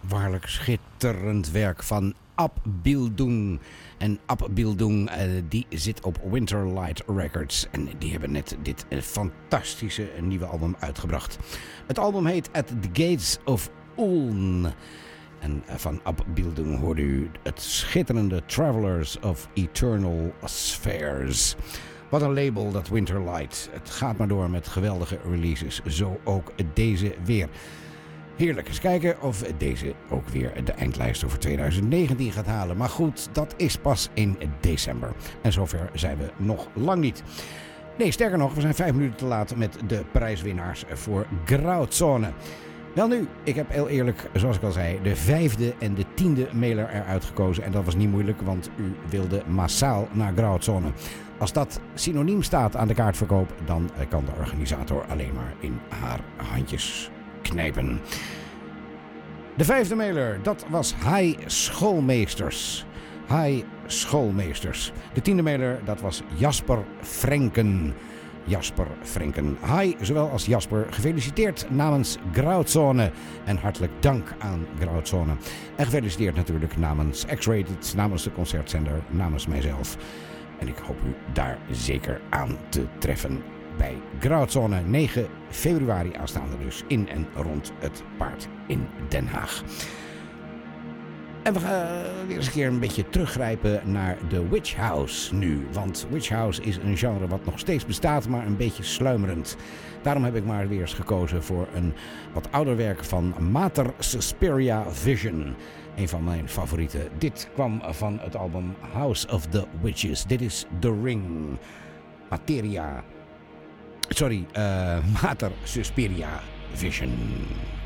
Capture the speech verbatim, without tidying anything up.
waarlijk schitterend werk van Abbildung. En Abbildung uh, die zit op Winterlight Records. En die hebben net dit uh, fantastische nieuwe album uitgebracht. Het album heet At the Gates of Ulm. En uh, van Abbildung hoorde u het schitterende Travelers of Eternal Spheres. Wat een label, dat Winterlight. Het gaat maar door met geweldige releases. Zo ook deze weer. Heerlijk. Eens kijken of deze ook weer de eindlijst over twintig negentien gaat halen. Maar goed, dat is pas in december. En zover zijn we nog lang niet. Nee, sterker nog, we zijn vijf minuten te laat met de prijswinnaars voor Grauzone. Wel nu, ik heb heel eerlijk, zoals ik al zei, de vijfde en de tiende mailer eruit gekozen. En dat was niet moeilijk, want u wilde massaal naar Grauzone. Als dat synoniem staat aan de kaartverkoop, dan kan de organisator alleen maar in haar handjes knijpen. De vijfde mailer, dat was Hi Schoolmeesters. Hi Schoolmeesters. De tiende mailer, dat was Jasper Frenken. Jasper Frenken. Hi, zowel als Jasper, gefeliciteerd namens Grauzone. En hartelijk dank aan Grauzone. En gefeliciteerd natuurlijk namens X-Rated, namens de concertzender, namens mijzelf. En ik hoop u daar zeker aan te treffen bij Grauzone, negen februari aanstaande dus, in en rond het Paard in Den Haag. En we gaan weer eens een keer een beetje teruggrijpen naar de Witch House nu. Want Witch House is een genre wat nog steeds bestaat, maar een beetje sluimerend. Daarom heb ik maar weer eens gekozen voor een wat ouder werk van Mater Suspiria Vision. Een van mijn favorieten. Dit kwam van het album House of the Witches. Dit is The Ring. Materia. Sorry, uh, Mater Suspiria Vision.